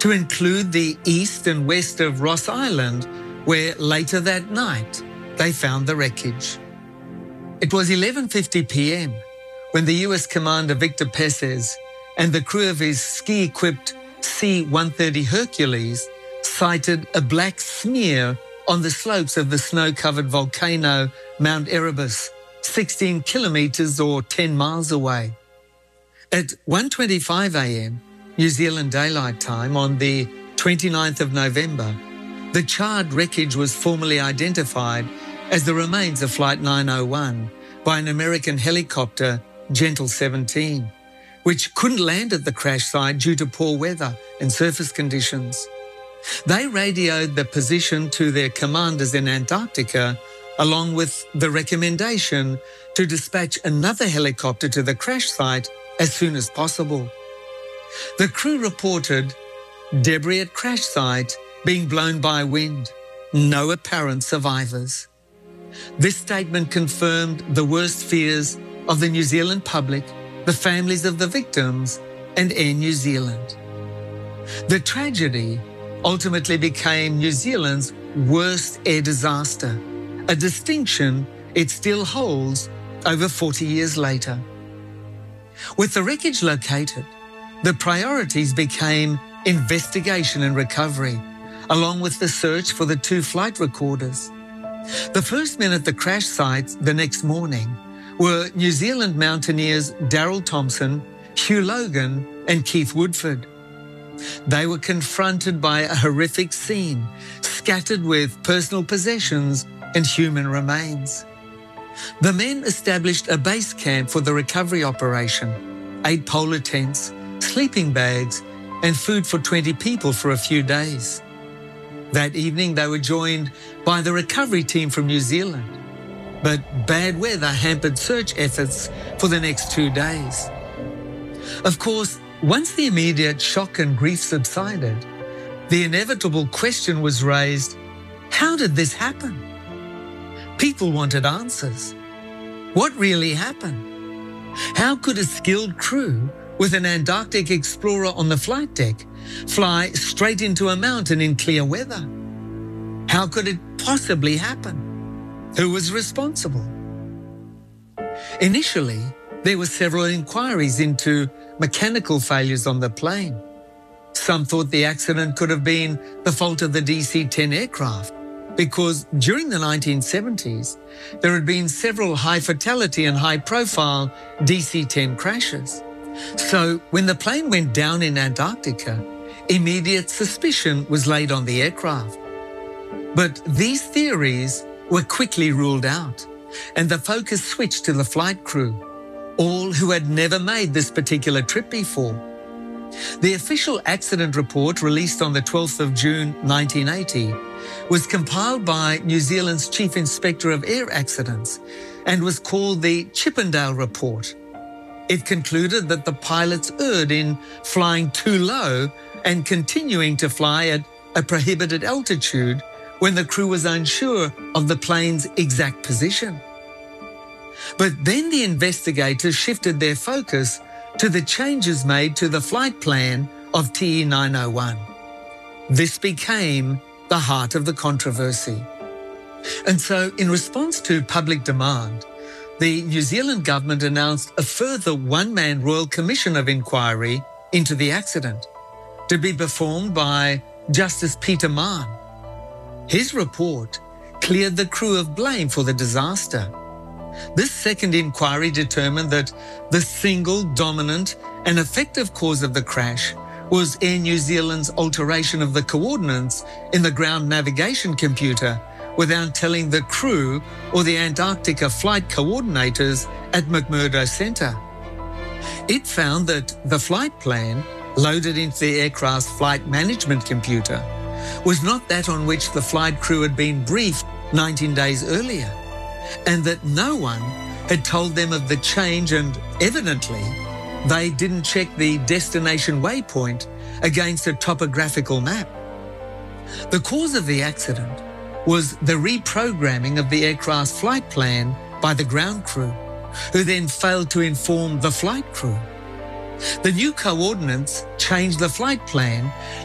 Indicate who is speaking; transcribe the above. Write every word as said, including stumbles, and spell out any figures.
Speaker 1: to include the east and west of Ross Island, where later that night they found the wreckage. It was eleven fifty p m when the U S commander Victor Pesce and the crew of his ski-equipped C one thirty Hercules sighted a black smear on the slopes of the snow-covered volcano Mount Erebus, sixteen kilometres or ten miles away. At one twenty-five a m New Zealand Daylight Time on the twenty-ninth of November, the charred wreckage was formally identified as the remains of Flight nine oh one by an American helicopter, Gentle seventeen, which couldn't land at the crash site due to poor weather and surface conditions. They radioed the position to their commanders in Antarctica, along with the recommendation to dispatch another helicopter to the crash site as soon as possible. The crew reported debris at crash site being blown by wind, no apparent survivors. This statement confirmed the worst fears of the New Zealand public, the families of the victims, and Air New Zealand. The tragedy ultimately became New Zealand's worst air disaster, a distinction it still holds over forty years later. With the wreckage located, the priorities became investigation and recovery, along with the search for the two flight recorders. The first men at the crash site the next morning were New Zealand mountaineers Daryl Thompson, Hugh Logan, and Keith Woodford. They were confronted by a horrific scene, scattered with personal possessions and human remains. The men established a base camp for the recovery operation, eight polar tents, sleeping bags, and food for twenty people for a few days. That evening, they were joined by the recovery team from New Zealand, but bad weather hampered search efforts for the next two days. Of course, once the immediate shock and grief subsided, the inevitable question was raised, how did this happen? People wanted answers. What really happened? How could a skilled crew with an Antarctic explorer on the flight deck fly straight into a mountain in clear weather? How could it possibly happen? Who was responsible? Initially, there were several inquiries into mechanical failures on the plane. Some thought the accident could have been the fault of the D C ten aircraft, because during the nineteen seventies, there had been several high-fatality and high-profile D C ten crashes. So when the plane went down in Antarctica, immediate suspicion was laid on the aircraft. But these theories were quickly ruled out, and the focus switched to the flight crew, all who had never made this particular trip before. The official accident report, released on the twelfth of June nineteen eighty, was compiled by New Zealand's Chief Inspector of Air Accidents and was called the Chippendale Report. It concluded that the pilots erred in flying too low and continuing to fly at a prohibited altitude when the crew was unsure of the plane's exact position. But then the investigators shifted their focus to the changes made to the flight plan of T E nine oh one. This became the heart of the controversy. And so, in response to public demand, the New Zealand government announced a further one-man Royal Commission of Inquiry into the accident, to be performed by Justice Peter Mann. His report cleared the crew of blame for the disaster. This second inquiry determined that the single dominant and effective cause of the crash was Air New Zealand's alteration of the coordinates in the ground navigation computer without telling the crew or the Antarctica flight coordinators at McMurdo Centre. It found that the flight plan, loaded into the aircraft's flight management computer, was not that on which the flight crew had been briefed nineteen days earlier, and that no one had told them of the change, and evidently they didn't check the destination waypoint against a topographical map. The cause of the accident was the reprogramming of the aircraft's flight plan by the ground crew, who then failed to inform the flight crew. The new coordinates changed the flight plan